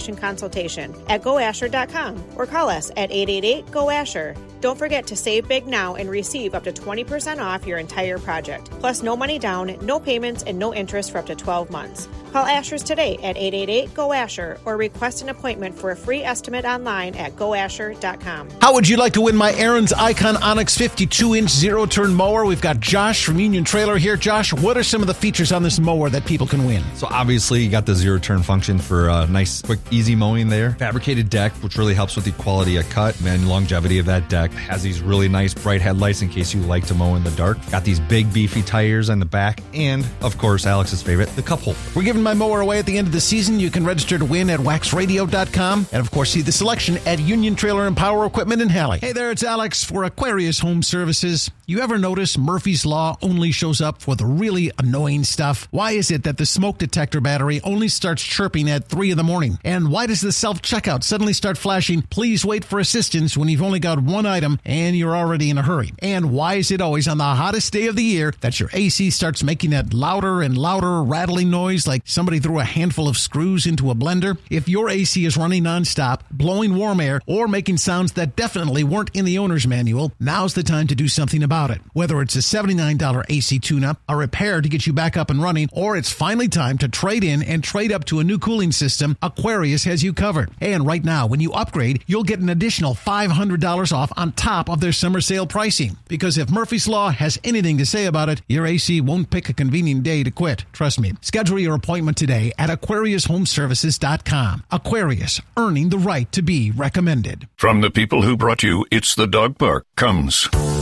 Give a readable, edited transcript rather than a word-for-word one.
installation consultation at goasher.com or call us at 888-GO-ASHER. Don't forget to save big now and receive up to 20% off your entire project. Plus, no money down, no payments, and no interest for up to 12 months. Call Asher's today at 888-GO-ASHER or request an appointment for a free estimate online at goasher.com. How would you like to win my Aaron's Icon Onyx 52-inch zero-turn mower? We've got Josh from Union Trailer here. Josh, what are some of the features on this mower that people can win? So obviously you got the zero-turn function for nice, quick, easy mowing there. Fabricated deck, which really helps with the quality of cut and longevity of that deck. Has these really nice bright headlights in case you like to mow in the dark. Got these big beefy tires on the back. And, of course, Alex's favorite, the cup holder. We're giving my mower away at the end of the season. You can register to win at waxradio.com. And, of course, see the selection at Union Trailer and Power Equipment in Halley. Hey there, it's Alex for Aquarius Home Services. You ever notice Murphy's Law only shows up for the really annoying stuff? Why is it that the smoke detector battery only starts chirping at 3 in the morning? And why does the self-checkout suddenly start flashing, please wait for assistance, when you've only got one item and you're already in a hurry? And why is it always on the hottest day of the year that your AC starts making that louder and louder rattling noise like somebody threw a handful of screws into a blender? If your AC is running nonstop, blowing warm air, or making sounds that definitely weren't in the owner's manual, now's the time to do something about it. Whether it's a $79 AC tune-up, a repair to get you back up and running, or it's finally time to trade in and trade up to a new cooling system, Aquarius has you covered. And right now, when you upgrade, you'll get an additional $500 off on top of their summer sale pricing. Because if Murphy's Law has anything to say about it, your AC won't pick a convenient day to quit. Trust me. Schedule your appointment today at AquariusHomeservices.com. Aquarius, earning the right to be recommended. From the people who brought you It's the Dog Park comes